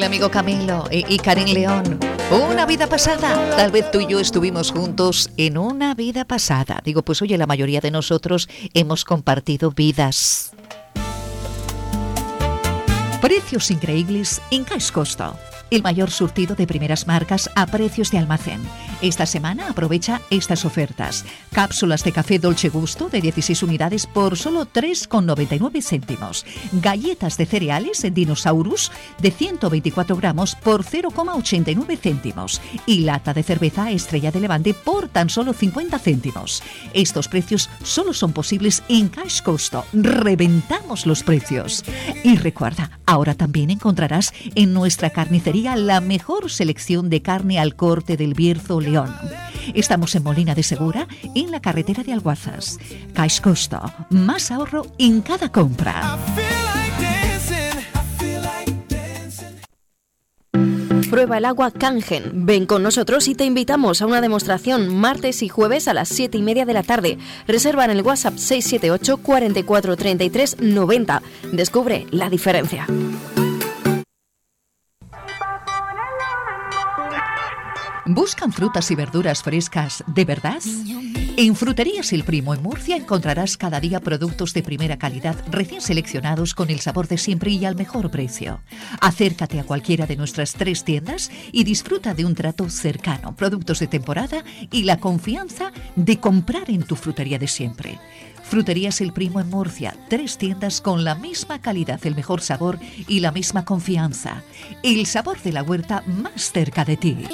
el amigo Camilo y Karin León. Una vida pasada. Tal vez tú y yo estuvimos juntos en una vida pasada. Digo, pues oye, la mayoría de nosotros hemos compartido vidas. Precios increíbles en Caix Costo. El mayor surtido de primeras marcas a precios de almacén. Esta semana aprovecha estas ofertas. Cápsulas de café Dolce Gusto de 16 unidades por solo 3,99 céntimos. Galletas de cereales Dinosaurus de 124 gramos por 0,89 céntimos. Y lata de cerveza Estrella de Levante por tan solo 50 céntimos. Estos precios solo son posibles en Caix Costo. Reventamos los precios. Y recuerda, ahora también encontrarás en nuestra carnicería la mejor selección de carne al corte del Bierzo León. Estamos en Molina de Segura, en la carretera de Alguazas. Caix Costo, más ahorro en cada compra. Prueba el agua Kangen. Ven con nosotros y te invitamos a una demostración martes y jueves a las 7:30 de la tarde. Reserva en el WhatsApp 678 44 33 90. Descubre la diferencia. ¿Buscan frutas y verduras frescas de verdad? En Fruterías El Primo en Murcia encontrarás cada día productos de primera calidad recién seleccionados con el sabor de siempre y al mejor precio. Acércate a cualquiera de nuestras 3 tiendas y disfruta de un trato cercano, productos de temporada y la confianza de comprar en tu frutería de siempre. Fruterías El Primo en Murcia, 3 tiendas con la misma calidad, el mejor sabor y la misma confianza. El sabor de la huerta más cerca de ti.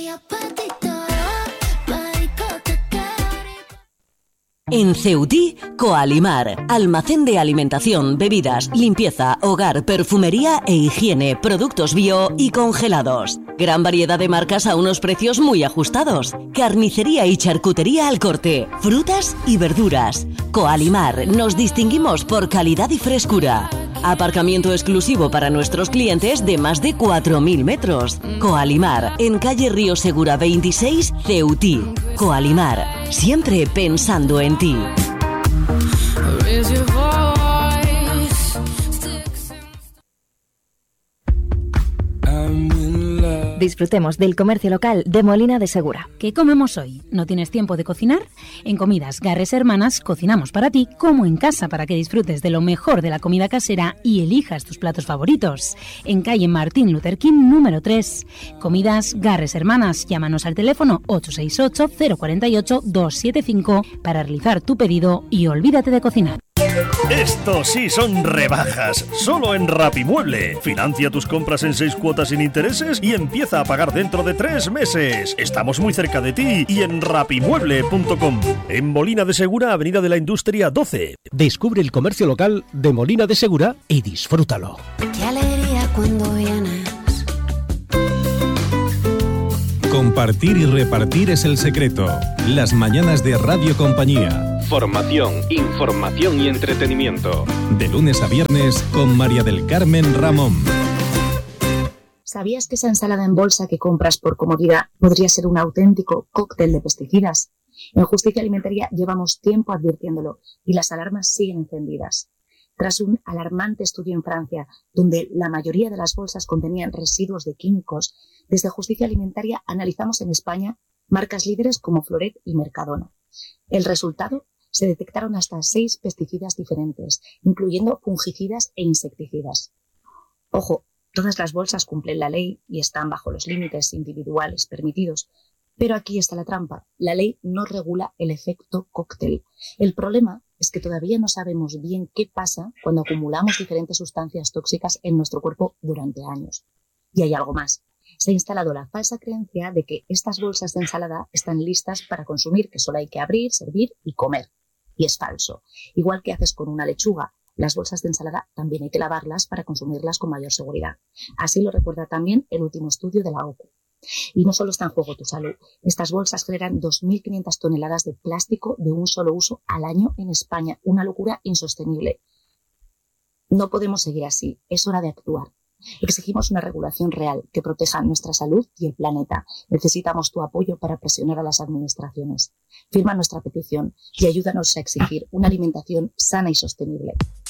En Ceutí, Coalimar, almacén de alimentación, bebidas, limpieza, hogar, perfumería e higiene, productos bio y congelados. Gran variedad de marcas a unos precios muy ajustados. Carnicería y charcutería al corte, frutas y verduras. Coalimar, nos distinguimos por calidad y frescura. Aparcamiento exclusivo para nuestros clientes de más de 4.000 metros. Coalimar, en calle Río Segura 26, Ceutí. Coalimar, siempre pensando en ti. Disfrutemos del comercio local de Molina de Segura. ¿Qué comemos hoy? ¿No tienes tiempo de cocinar? En Comidas Garres Hermanas cocinamos para ti como en casa para que disfrutes de lo mejor de la comida casera y elijas tus platos favoritos. En calle Martín Luther King número 3. Comidas Garres Hermanas. Llámanos al teléfono 868-048-275 para realizar tu pedido y olvídate de cocinar. Estos sí son rebajas, solo en Rapimueble. Financia tus compras en 6 cuotas sin intereses y empieza a pagar dentro de 3 meses. Estamos muy cerca de ti y en rapimueble.com. En Molina de Segura, Avenida de la Industria 12. Descubre el comercio local de Molina de Segura y disfrútalo. Qué alegría cuando vienes. Compartir y repartir es el secreto. Las mañanas de Radio Compañía. Formación, información y entretenimiento. De lunes a viernes con María del Carmen Ramón. ¿Sabías que esa ensalada en bolsa que compras por comodidad podría ser un auténtico cóctel de pesticidas? En Justicia Alimentaria llevamos tiempo advirtiéndolo y las alarmas siguen encendidas. Tras un alarmante estudio en Francia, donde la mayoría de las bolsas contenían residuos de químicos, desde Justicia Alimentaria analizamos en España marcas líderes como Floret y Mercadona. El resultado: se detectaron hasta 6 pesticidas diferentes, incluyendo fungicidas e insecticidas. Ojo, todas las bolsas cumplen la ley y están bajo los límites individuales permitidos, pero aquí está la trampa. La ley no regula el efecto cóctel. El problema es que todavía no sabemos bien qué pasa cuando acumulamos diferentes sustancias tóxicas en nuestro cuerpo durante años. Y hay algo más. Se ha instalado la falsa creencia de que estas bolsas de ensalada están listas para consumir, que solo hay que abrir, servir y comer. Y es falso. Igual que haces con una lechuga, las bolsas de ensalada también hay que lavarlas para consumirlas con mayor seguridad. Así lo recuerda también el último estudio de la OCU. Y no solo está en juego tu salud. Estas bolsas generan 2.500 toneladas de plástico de un solo uso al año en España. Una locura insostenible. No podemos seguir así. Es hora de actuar. Exigimos una regulación real que proteja nuestra salud y el planeta. Necesitamos tu apoyo para presionar a las administraciones. Firma nuestra petición y ayúdanos a exigir una alimentación sana y sostenible.